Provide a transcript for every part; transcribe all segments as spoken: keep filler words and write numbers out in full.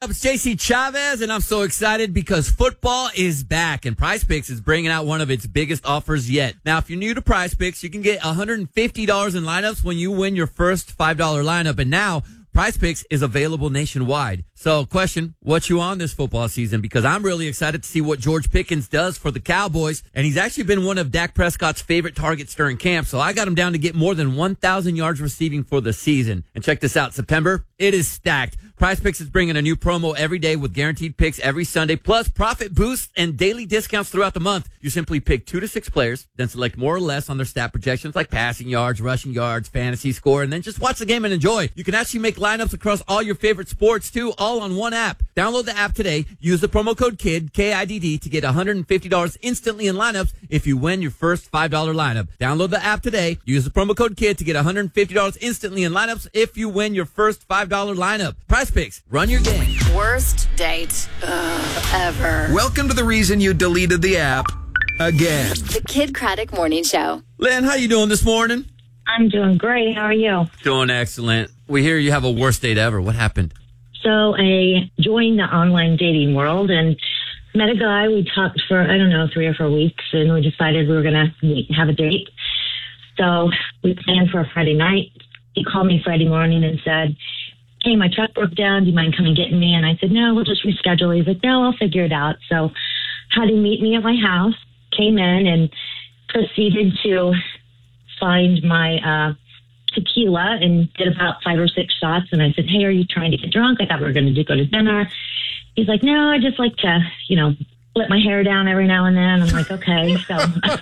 It's J C Chavez, and I'm so excited because football is back, and PrizePicks is bringing out one of its biggest offers yet. Now, if you're new to PrizePicks, you can get one hundred fifty dollars in lineups when you win your first five dollar lineup, and now PrizePicks is available nationwide. So, question, what you on this football season? Because I'm really excited to see what George Pickens does for the Cowboys, and he's actually been one of Dak Prescott's favorite targets during camp, so I got him down to get more than one thousand yards receiving for the season. And check this out, September, it is stacked. PrizePicks is bringing a new promo every day with guaranteed picks every Sunday, plus profit boosts and daily discounts throughout the month. You simply pick two to six players, then select more or less on their stat projections like passing yards, rushing yards, fantasy score, and then just watch the game and enjoy. You can actually make lineups across all your favorite sports, too, all on one app. Download the app today. Use the promo code KID, K I D D, to get one hundred fifty dollars instantly in lineups if you win your first five dollar lineup. Download the app today. Use the promo code KID to get one hundred fifty dollars instantly in lineups if you win your first five dollar lineup. PrizePicks, run your game. Worst date Ugh, ever. Welcome to the reason you deleted the app again. The Kid Craddock Morning Show. Lynn, how you doing this morning? I'm doing great. How are you? Doing excellent. We hear you have a worst date ever. What happened? So I joined the online dating world and met a guy. We talked for, I don't know, three or four weeks, and we decided we were going to have a date. So we planned for a Friday night. He called me Friday morning and said, hey, my truck broke down. Do you mind coming getting me? And I said, no, we'll just reschedule. He's like, no, I'll figure it out. So had him meet me at my house, came in, and proceeded to find my uh, tequila and did about five or six shots. And I said, hey, are you trying to get drunk? I thought we were going to go to dinner. He's like, no, I just like to, you know, let my hair down every now and then. I'm like, okay. So,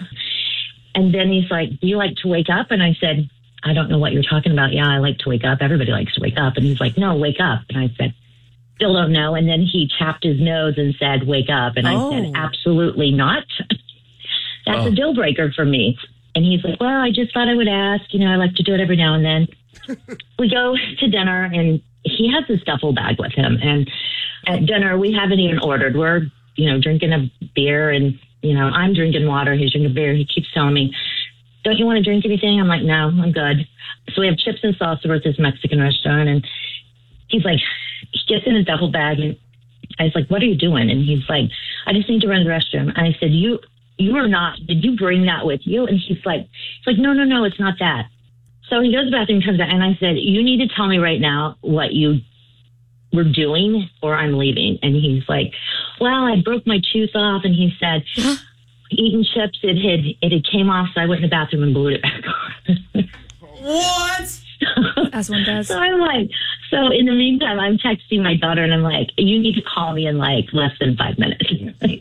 and then he's like, do you like to wake up? And I said, I don't know what you're talking about. Yeah, I like to wake up. Everybody likes to wake up. And he's like, no, wake up. And I said, still don't know. And then he tapped his nose and said, wake up. And Oh. I said, absolutely not. That's Oh. a deal breaker for me. And he's like, well, I just thought I would ask. You know, I like to do it every now and then. We go to dinner, and he has this duffel bag with him. And at dinner, we haven't even ordered. We're, you know, drinking a beer, and, you know, I'm drinking water. He's drinking beer. He keeps telling me, don't you want to drink anything? I'm like, no, I'm good. So we have chips and salsa. We're at this Mexican restaurant, and he's like, he gets in his duffel bag, and I was like, what are you doing? And he's like, I just need to run to the restroom. And I said, you, you are not, did you bring that with you? And he's like, he's like, no, no, no, it's not that. So he goes to the bathroom, comes out, and I said, you need to tell me right now what you were doing or I'm leaving. And he's like, well, I broke my tooth off. And he said, eating chips, it had, it had came off, so I went in the bathroom and glued it back on. What? As one does. So I'm like, so in the meantime, I'm texting my daughter, and I'm like, you need to call me in like less than five minutes.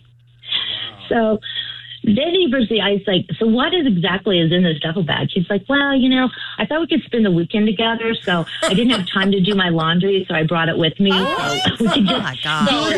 So then he proceeds, I was like, so what is exactly is in this duffel bag? She's like, well, you know, I thought we could spend the weekend together, so I didn't have time to do my laundry, so I brought it with me. So we could just Oh my God.